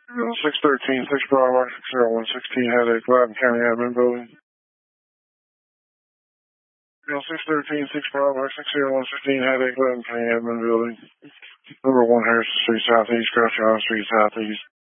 613, 6 Bravo, 60116, headache, Loudoun County Admin Building. 613, 6 Bravo, 60116, headache, Loudoun County Admin Building. Number 1 Harrison Street Southeast, Crouch Island Street Southeast.